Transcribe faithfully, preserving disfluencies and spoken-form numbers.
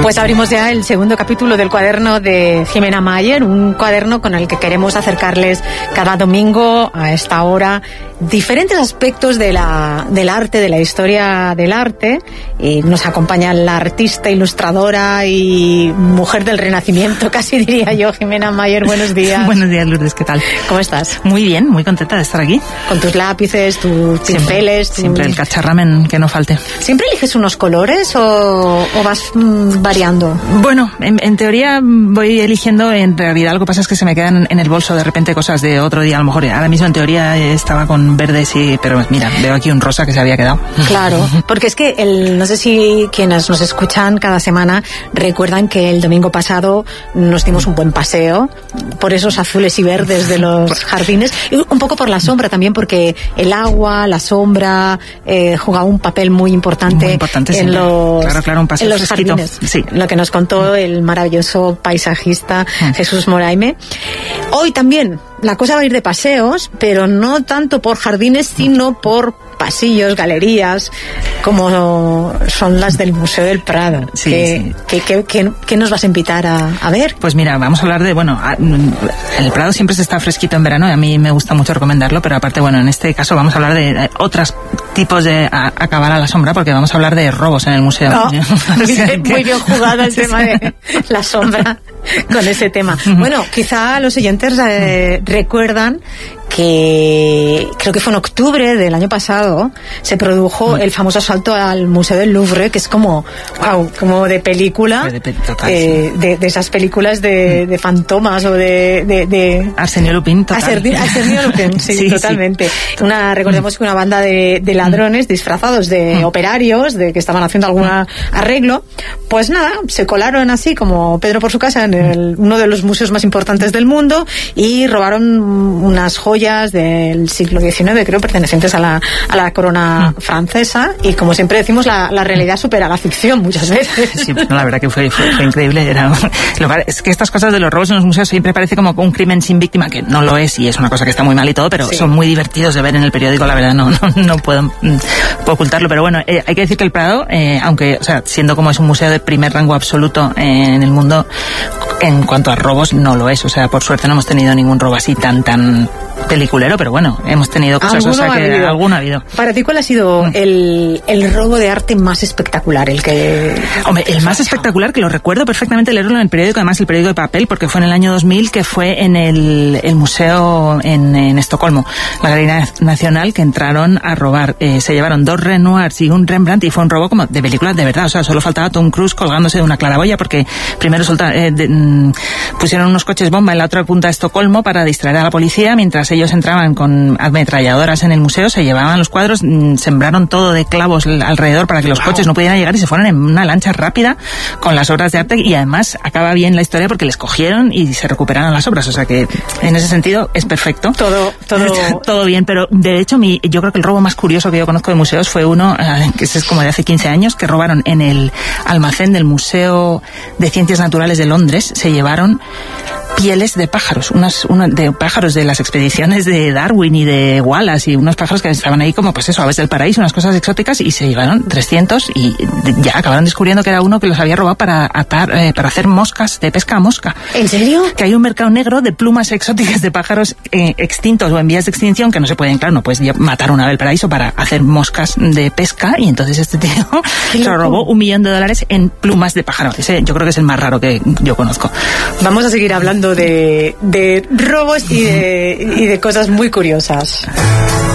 Pues abrimos ya el segundo capítulo del cuaderno de Jimena Mayer, un cuaderno con el que queremos acercarles cada domingo a esta hora diferentes aspectos de la, del arte, de la historia del arte. Y nos acompaña la artista, ilustradora y mujer del Renacimiento, casi diría yo, Jimena Mayer. Buenos días. Buenos días, Lourdes, ¿qué tal? ¿Cómo estás? Muy bien, muy contenta de estar aquí. Con tus lápices, tus pinceles. Siempre, tu... siempre el cacharramen que no falte. ¿Siempre eliges unos colores o, o vas mmm, variando? Bueno, en, en teoría voy eligiendo, en realidad lo que pasa es que se me quedan en el bolso de repente cosas de otro día, a lo mejor ahora mismo en teoría estaba con verdes y, pero mira, veo aquí un rosa que se había quedado. Claro, porque es que el, no sé si quienes nos escuchan cada semana recuerdan que el domingo pasado nos dimos un buen paseo por esos azules y verdes de los jardines, y un poco por la sombra también, porque el agua, la sombra eh, jugaba un papel muy importante, muy importante en, los, claro, claro, un paseo en los fresquito. jardines. Sí. Lo que nos contó el maravilloso paisajista mm. Jesús Moraime. Hoy también la cosa va a ir de paseos, pero no tanto por jardines, sino por pasillos, galerías, como son las del Museo del Prado. Sí, ¿Qué, sí. ¿qué, qué, qué, qué nos vas a invitar a, a ver? Pues mira, vamos a hablar de, bueno, el Prado siempre se está fresquito en verano y a mí me gusta mucho recomendarlo, pero aparte, bueno, en este caso vamos a hablar de, de otros tipos de a, acabar a la sombra, porque vamos a hablar de robos en el museo. Oh, muy, bien, muy bien jugado el tema de la sombra con ese tema. Bueno, quizá los oyentes eh, recuerdan que creo que fue en octubre del año pasado se produjo mm. el famoso asalto al Museo del Louvre, que es como wow, como de película, de, total, eh, sí. de, de esas películas de, de fantomas o de, de, de... Arsenio Lupin, total. Arsenio, Arsenio Lupin, sí, sí, totalmente. Sí. Una, recordemos que una banda de, de ladrones disfrazados de mm. operarios, de que estaban haciendo algún arreglo, pues nada, se colaron así como Pedro por su casa en el, uno de los museos más importantes del mundo y robaron unas joyas del siglo diecinueve, creo, pertenecientes a la, a la corona mm. francesa, y como siempre decimos, la, la realidad supera la ficción muchas veces. Sí, no, la verdad que fue, fue, fue increíble. Era, es que estas cosas de los robos en los museos siempre parece como un crimen sin víctima, que no lo es, y es una cosa que está muy mal y todo, pero sí. Son muy divertidos de ver en el periódico, la verdad, no, no, no puedo, mm, puedo ocultarlo, pero bueno, eh, hay que decir que el Prado, eh, aunque, o sea, siendo como es un museo de primer rango absoluto eh, en el mundo, en cuanto a robos, no lo es. O sea, por suerte no hemos tenido ningún robo así tan, tan peliculero, pero bueno, hemos tenido cosas, o sea que habido? alguno ha habido. Para ti, ¿cuál ha sido mm. el, el robo de arte más espectacular? El que... Hombre, el más espectacular, que lo recuerdo perfectamente leerlo en el periódico, además el periódico de papel, porque fue en el año dos mil, que fue en el, el museo en, en Estocolmo, la Galería Nacional, que entraron a robar. Eh, se llevaron dos Renoirs y un Rembrandt, y fue un robo como de películas de verdad. O sea, solo faltaba Tom Cruise colgándose de una claraboya, porque primero soltaron, eh, de, mm, pusieron unos coches bomba en la otra punta de Estocolmo para distraer a la policía, mientras ellos entraban con ametralladoras en el museo, se llevaban los cuadros, mmm, sembraron todo de clavos alrededor para que los wow. coches no pudieran llegar, y se fueron en una lancha rápida con las obras de arte, y además acaba bien la historia porque les cogieron y se recuperaron las obras. O sea que en ese sentido es perfecto. Todo, todo, todo bien, pero de hecho mi, yo creo que el robo más curioso que yo conozco de museos fue uno, eh, que es como de hace quince años, que robaron en el almacén del Museo de Ciencias Naturales de Londres, se llevaron pieles de pájaros, unas, unos de pájaros de las expediciones de Darwin y de Wallace, y unos pájaros que estaban ahí como, pues eso, aves del paraíso, unas cosas exóticas, y se llevaron trescientos, y ya acabaron descubriendo que era uno que los había robado para atar, eh, para hacer moscas, de pesca a mosca. ¿En serio? Que hay un mercado negro de plumas exóticas de pájaros eh, extintos o en vías de extinción, que no se pueden, claro, no puedes matar una ave del paraíso para hacer moscas de pesca, y entonces este tío se robó un millón de dólares en plumas de pájaro. Ese yo creo que es el más raro que yo conozco. Vamos a seguir hablando de, de robos y de, y de cosas muy curiosas.